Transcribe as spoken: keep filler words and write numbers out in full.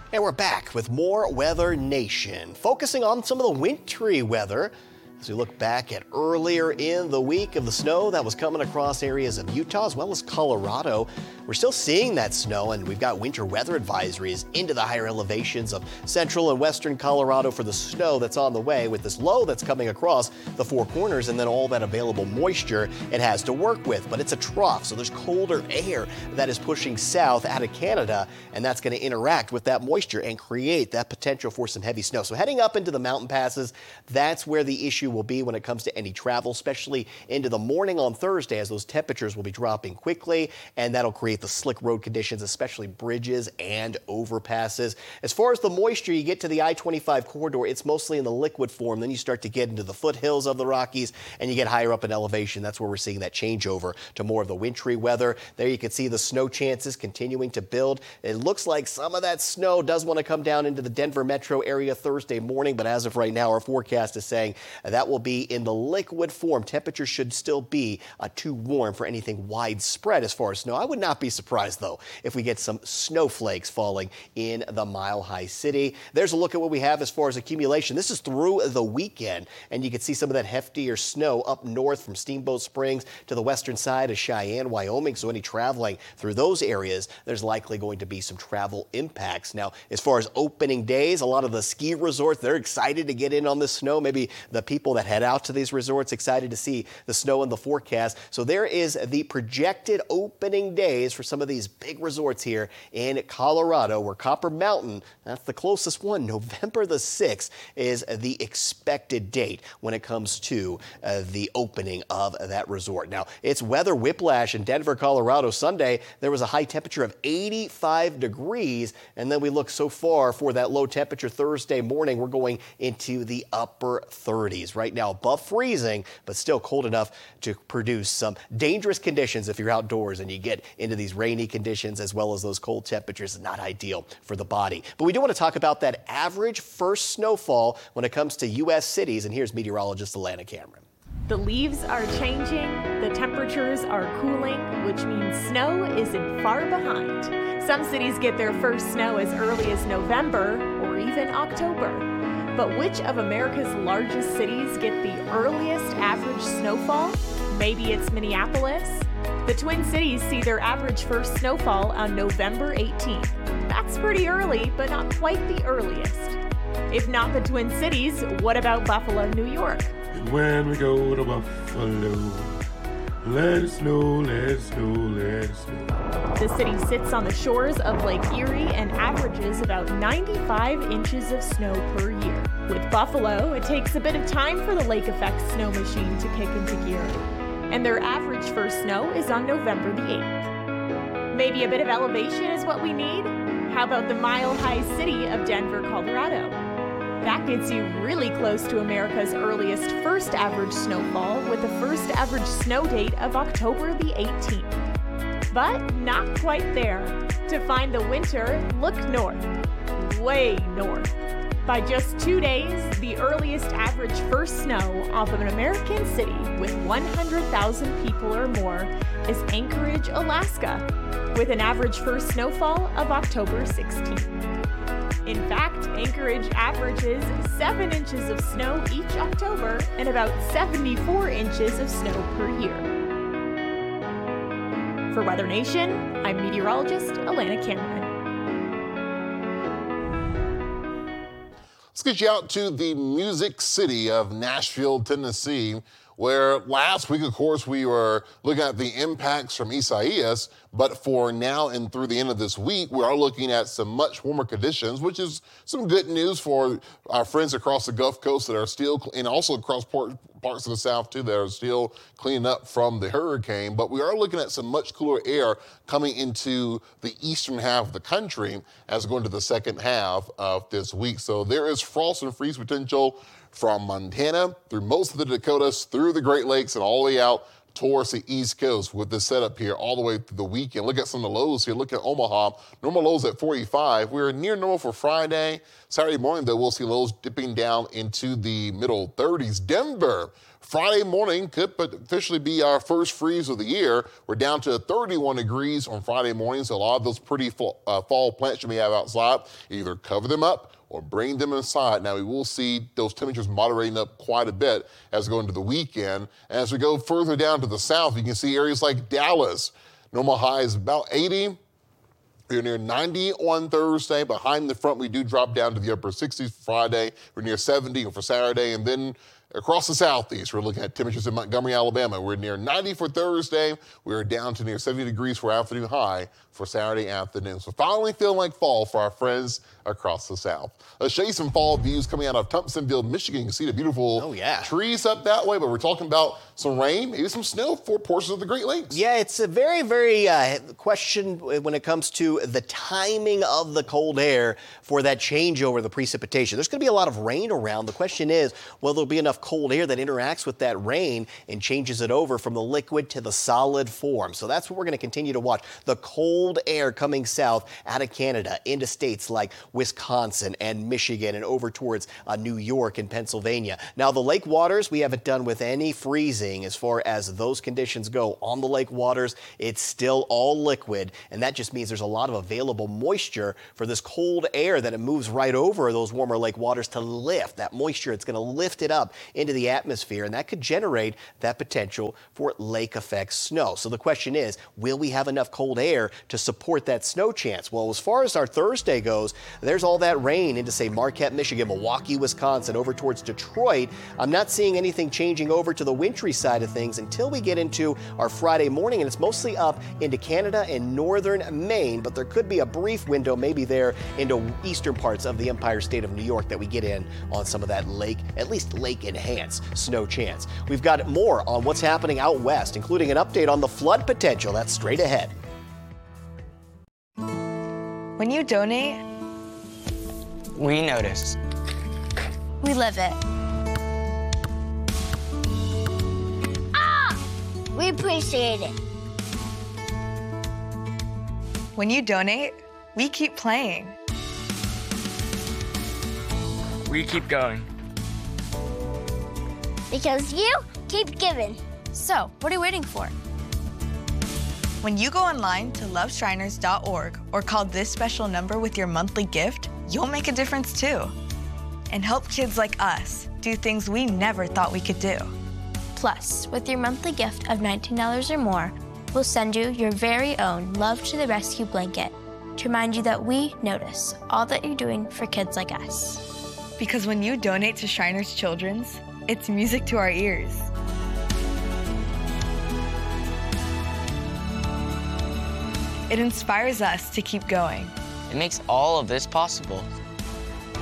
And we're back with more Weather Nation, focusing on some of the wintry weather as we look back at earlier in the week of the snow that was coming across areas of Utah as well as Colorado. We're still seeing that snow, and we've got winter weather advisories into the higher elevations of central and western Colorado for the snow that's on the way, with this low that's coming across the Four Corners and then all that available moisture it has to work with. But it's a trough, so there's colder air that is pushing south out of Canada, and that's going to interact with that moisture and create that potential for some heavy snow. So heading up into the mountain passes, that's where the issue will be when it comes to any travel, especially into the morning on Thursday, as those temperatures will be dropping quickly, and that'll create the slick road conditions, especially bridges and overpasses. As far as the moisture, you get to the I twenty-five corridor, it's mostly in the liquid form. Then you start to get into the foothills of the Rockies, and you get higher up in elevation. That's where we're seeing that changeover to more of the wintry weather. There you can see the snow chances continuing to build. It looks like some of that snow does want to come down into the Denver metro area Thursday morning, but as of right now, our forecast is saying that will be in the liquid form. Temperatures should still be uh, too warm for anything widespread as far as snow. I would not be surprised, though, if we get some snowflakes falling in the Mile High City. There's a look at what we have as far as accumulation. This is through the weekend, and you can see some of that heftier snow up north from Steamboat Springs to the western side of Cheyenne, Wyoming. So any traveling through those areas, there's likely going to be some travel impacts. Now, as far as opening days, a lot of the ski resorts, they're excited to get in on the snow. Maybe the people that head out to these resorts excited to see the snow in the forecast. So there is the projected opening days for some of these big resorts here in Colorado, where Copper Mountain, that's the closest one. November the sixth is the expected date when it comes to uh, the opening of that resort. Now, it's weather whiplash in Denver, Colorado. Sunday, there was a high temperature of eighty-five degrees, and then we look so far for that low temperature Thursday morning. We're going into the upper thirties. Right now, above freezing, but still cold enough to produce some dangerous conditions if you're outdoors and you get into these rainy conditions as well as those cold temperatures. Not ideal for the body. But we do want to talk about that average first snowfall when it comes to U S cities, and here's meteorologist Alana Cameron. The leaves are changing, the temperatures are cooling, which means snow isn't far behind. Some cities get their first snow as early as November or even October. But which of America's largest cities get the earliest average snowfall? Maybe it's Minneapolis? The Twin Cities see their average first snowfall on November eighteenth. That's pretty early, but not quite the earliest. If not the Twin Cities, what about Buffalo, New York? And when we go to Buffalo, let it snow, let it snow, let it snow. The city sits on the shores of Lake Erie and averages about ninety-five inches of snow per year. With Buffalo, it takes a bit of time for the lake effect snow machine to kick into gear. And their average first snow is on November the eighth. Maybe a bit of elevation is what we need? How about the Mile High City of Denver, Colorado? That gets you really close to America's earliest first average snowfall, with the first average snow date of October the eighteenth. But not quite there. To find the winter, look north, way north. By just two days, the earliest average first snow off of an American city with one hundred thousand people or more is Anchorage, Alaska, with an average first snowfall of October sixteenth. In fact, Anchorage averages seven inches of snow each October and about seventy-four inches of snow per year. For Weather Nation, I'm meteorologist Alana Cameron. Let's get you out to the music city of Nashville, Tennessee, where last week, of course, we were looking at the impacts from Isaias, but for now and through the end of this week, we are looking at some much warmer conditions, which is some good news for our friends across the Gulf Coast that are still, and also across parts of the South too, that are still cleaning up from the hurricane. But we are looking at some much cooler air coming into the eastern half of the country as we go into the second half of this week. So there is frost and freeze potential from Montana through most of the Dakotas, through the Great Lakes, and all the way out towards the East Coast with this setup here all the way through the weekend. Look at some of the lows here. Look at Omaha. Normal lows at forty-five. We're near normal for Friday. Saturday morning, though, we'll see lows dipping down into the middle thirties. Denver, Friday morning could officially be our first freeze of the year. We're down to thirty-one degrees on Friday morning, so a lot of those pretty fall, uh, fall plants you may have outside, either cover them up or bring them inside. Now, we will see those temperatures moderating up quite a bit as we go into the weekend. And as we go further down to the south, you can see areas like Dallas. Normal high is about eighty. We're near ninety on Thursday. Behind the front, we do drop down to the upper sixties for Friday. We're near seventy for Saturday. And then across the southeast, we're looking at temperatures in Montgomery, Alabama. We're near ninety for Thursday. We're down to near seventy degrees for afternoon high for Saturday afternoon. So finally feeling like fall for our friends across the south. Let's show you some fall views coming out of Thompsonville, Michigan. You can see the beautiful oh, yeah. trees up that way, but we're talking about some rain, maybe some snow for portions of the Great Lakes. Yeah, it's a very, very uh, question when it comes to the timing of the cold air for that changeover, the precipitation. There's going to be a lot of rain around. The question is, will there be enough cold air that interacts with that rain and changes it over from the liquid to the solid form? So that's what we're going to continue to watch. The cold air coming south out of Canada into states like Wisconsin and Michigan and over towards uh, New York and Pennsylvania. Now, the lake waters, we haven't done with any freezing as far as those conditions go. On the lake waters, it's still all liquid, and that just means there's a lot of available moisture for this cold air that it moves right over those warmer lake waters to lift. That moisture, it's going to lift it up into the atmosphere, and that could generate that potential for lake effect snow. So the question is, will we have enough cold air to support that snow chance? Well, as far as our Thursday goes, there's all that rain into, say, Marquette, Michigan, Milwaukee, Wisconsin, over towards Detroit. I'm not seeing anything changing over to the wintry side of things until we get into our Friday morning, and it's mostly up into Canada and northern Maine, but there could be a brief window maybe there into eastern parts of the Empire State of New York that we get in on some of that lake, at least lake-enhanced snow chance. We've got more on what's happening out west, including an update on the flood potential. That's straight ahead. When you donate, we notice. We live it. Ah! We appreciate it. When you donate, we keep playing. We keep going. Because you keep giving. So, what are you waiting for? When you go online to love shriners dot org or call this special number with your monthly gift, you'll make a difference too. And help kids like us do things we never thought we could do. Plus, with your monthly gift of nineteen dollars or more, we'll send you your very own Love to the Rescue blanket to remind you that we notice all that you're doing for kids like us. Because when you donate to Shriners Children's, it's music to our ears. It inspires us to keep going. It makes all of this possible.